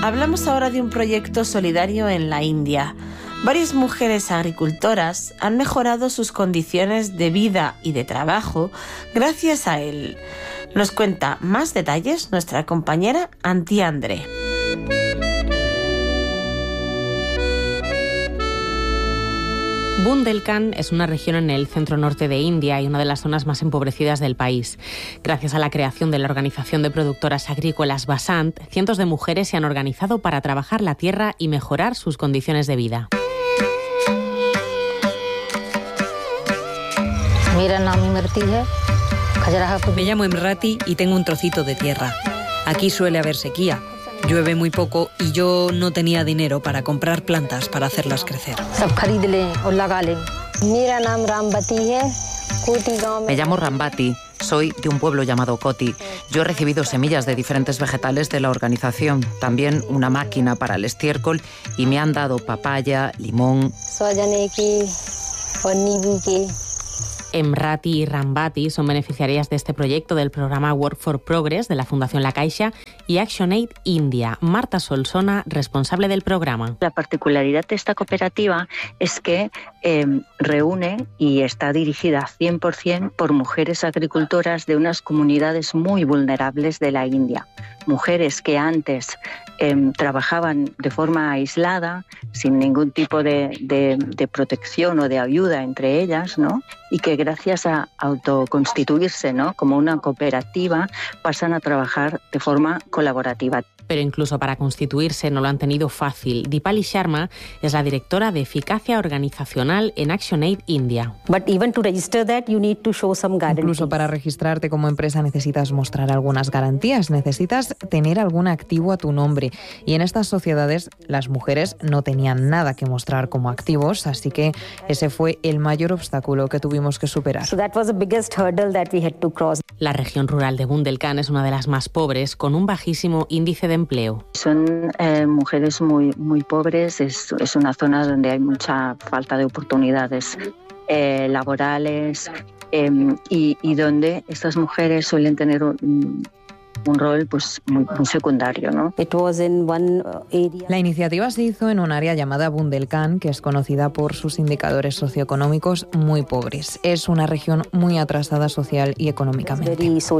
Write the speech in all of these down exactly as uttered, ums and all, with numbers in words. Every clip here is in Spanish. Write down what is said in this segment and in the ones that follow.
Hablamos ahora de un proyecto solidario en la India. Varias mujeres agricultoras han mejorado sus condiciones de vida y de trabajo gracias a él. Nos cuenta más detalles nuestra compañera Anti André. Bundelkhand es una región en el centro norte de India y una de las zonas más empobrecidas del país. Gracias a la creación de la organización de productoras agrícolas Basant, cientos de mujeres se han organizado para trabajar la tierra y mejorar sus condiciones de vida. Me llamo Imrati y tengo un trocito de tierra. Aquí suele haber sequía. Llueve muy poco y yo no tenía dinero para comprar plantas para hacerlas crecer. Me llamo Rambati, soy de un pueblo llamado Koti. Yo he recibido semillas de diferentes vegetales de la organización, también una máquina para el estiércol y me han dado papaya, limón. Imrati y Rambati son beneficiarias de este proyecto del programa Work for Progress de la Fundación La Caixa y ActionAid India. Marta Solsona, responsable del programa. La particularidad de esta cooperativa es que eh, reúne y está dirigida cien por ciento por mujeres agricultoras de unas comunidades muy vulnerables de la India. Mujeres que antes eh, trabajaban de forma aislada, sin ningún tipo de, de, de protección o de ayuda entre ellas, ¿no? Y que gracias a autoconstituirse, ¿no?, como una cooperativa, pasan a trabajar de forma colaborativa. Pero incluso para constituirse no lo han tenido fácil. Dipali Sharma es la directora de eficacia organizacional en ActionAid India. Incluso para registrarte como empresa necesitas mostrar algunas garantías, necesitas tener algún activo a tu nombre. Y en estas sociedades las mujeres no tenían nada que mostrar como activos, así que ese fue el mayor obstáculo que tuvimos que superar. La región rural de Bundelkhand es una de las más pobres, con un bajísimo índice de empleo. Son eh, mujeres muy, muy pobres, es, es una zona donde hay mucha falta de oportunidades eh, laborales eh, y, y donde estas mujeres suelen tener un, un rol pues muy, muy secundario, ¿no? La iniciativa se hizo en un área llamada Bundelkhand, que es conocida por sus indicadores socioeconómicos muy pobres. Es una región muy atrasada social y económicamente.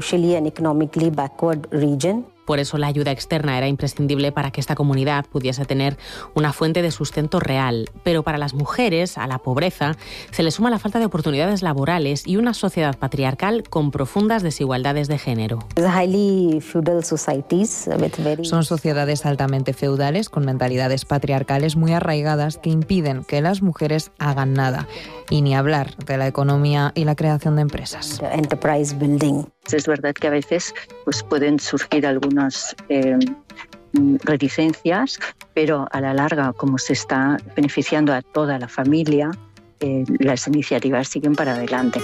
Por eso la ayuda externa era imprescindible para que esta comunidad pudiese tener una fuente de sustento real. Pero para las mujeres, a la pobreza, se le suma la falta de oportunidades laborales y una sociedad patriarcal con profundas desigualdades de género. Son sociedades altamente feudales, con mentalidades patriarcales muy arraigadas que impiden que las mujeres hagan nada. Y ni hablar de la economía y la creación de empresas. Es verdad que a veces pues, pueden surgir algunas eh, reticencias, pero a la larga, como se está beneficiando a toda la familia, eh, las iniciativas siguen para adelante.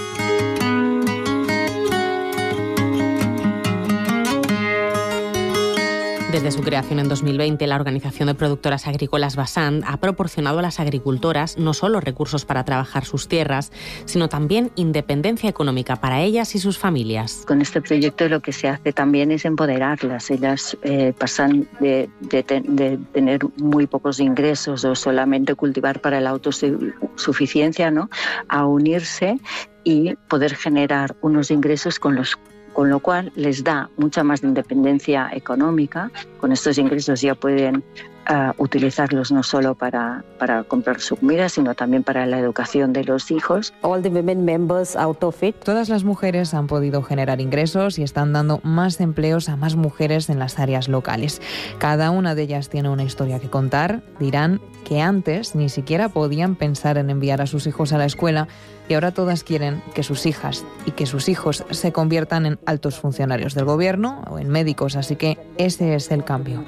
Desde su creación en dos mil veinte, la Organización de Productoras Agrícolas Basant ha proporcionado a las agricultoras no solo recursos para trabajar sus tierras, sino también independencia económica para ellas y sus familias. Con este proyecto lo que se hace también es empoderarlas. Ellas eh, pasan de, de, de tener muy pocos ingresos o solamente cultivar para la autosuficiencia, ¿no?, a unirse y poder generar unos ingresos con los con lo cual les da mucha más independencia económica. Con estos ingresos ya pueden uh, utilizarlos no solo para, para comprar su comida, sino también para la educación de los hijos. All the women members out of it. Todas las mujeres han podido generar ingresos y están dando más empleos a más mujeres en las áreas locales. Cada una de ellas tiene una historia que contar. Dirán que antes ni siquiera podían pensar en enviar a sus hijos a la escuela y ahora todas quieren que sus hijas y que sus hijos se conviertan en altos funcionarios del gobierno o en médicos, así que ese es el cambio.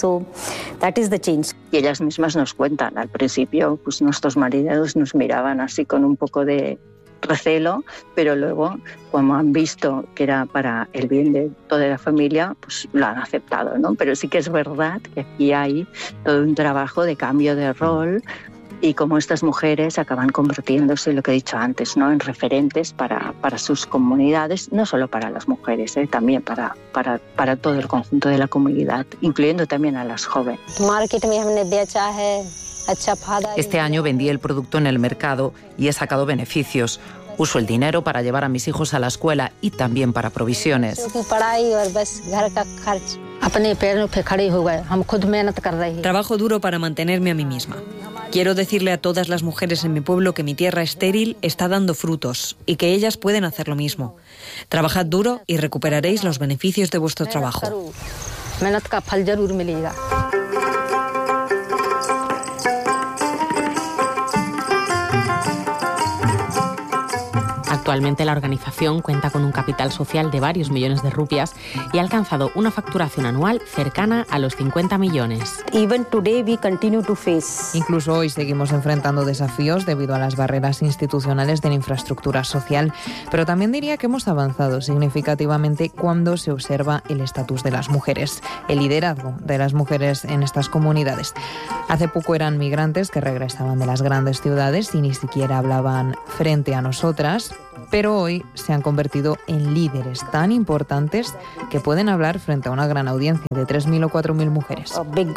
Y ellas mismas nos cuentan, al principio pues nuestros maridos nos miraban así con un poco de recelo, pero luego, como han visto que era para el bien de toda la familia, pues lo han aceptado, ¿no? Pero sí que es verdad que aquí hay todo un trabajo de cambio de rol y cómo estas mujeres acaban convirtiéndose, lo que he dicho antes, ¿no?, en referentes para, para sus comunidades, no solo para las mujeres, ¿eh? también para, para, para todo el conjunto de la comunidad, incluyendo también a las jóvenes. Este año vendí el producto en el mercado y he sacado beneficios. Uso el dinero para llevar a mis hijos a la escuela y también para provisiones. Trabajo duro para mantenerme a mí misma. Quiero decirle a todas las mujeres en mi pueblo que mi tierra estéril está dando frutos y que ellas pueden hacer lo mismo. Trabajad duro y recuperaréis los beneficios de vuestro trabajo. Actualmente la organización cuenta con un capital social de varios millones de rupias y ha alcanzado una facturación anual cercana a los cincuenta millones. Incluso hoy seguimos enfrentando desafíos debido a las barreras institucionales de la infraestructura social, pero también diría que hemos avanzado significativamente cuando se observa el estatus de las mujeres, el liderazgo de las mujeres en estas comunidades. Hace poco eran migrantes que regresaban de las grandes ciudades y ni siquiera hablaban frente a nosotras, pero hoy se han convertido en líderes tan importantes que pueden hablar frente a una gran audiencia de tres mil o cuatro mil mujeres.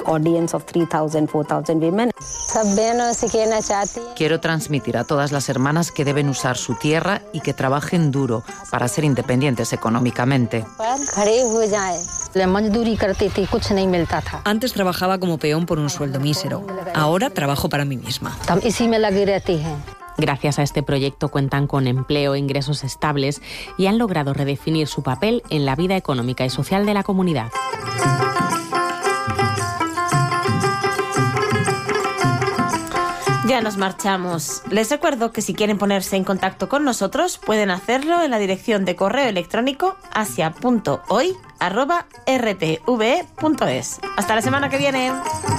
Quiero transmitir a todas las hermanas que deben usar su tierra y que trabajen duro para ser independientes económicamente. Antes trabajaba como peón por un sueldo mísero. Ahora trabajo para mí misma. Gracias a este proyecto cuentan con empleo e ingresos estables y han logrado redefinir su papel en la vida económica y social de la comunidad. Ya nos marchamos. Les recuerdo que si quieren ponerse en contacto con nosotros pueden hacerlo en la dirección de correo electrónico asia punto hoy arroba r t v e punto es. Hasta la semana que viene.